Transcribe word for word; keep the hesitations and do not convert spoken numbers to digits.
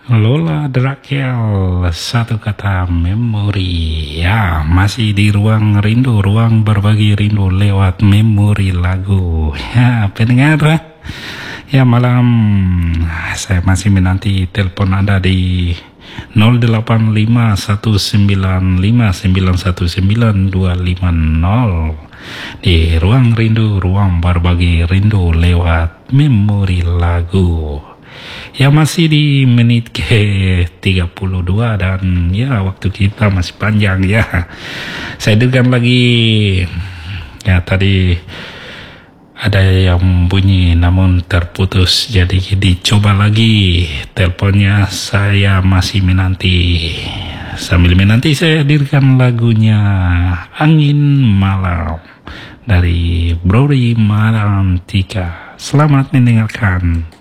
Lola Drakel, satu kata memori. Ya, masih di ruang rindu, ruang berbagi rindu lewat memori lagu. Ya, pendengar. Ya, malam saya masih menanti telepon Anda di nol delapan lima satu sembilan lima sembilan satu sembilan dua lima nol di ruang rindu, ruang berbagi rindu lewat memori lagu. Ya, masih di menit ke tiga puluh dua dan ya waktu kita masih panjang ya. Saya dengarkan lagi ya, tadi ada yang bunyi namun terputus, jadi dicoba lagi teleponnya. Saya masih menanti, sambil menanti saya hadirkan lagunya Angin Malam dari Brody Marantika. Selamat mendengarkan.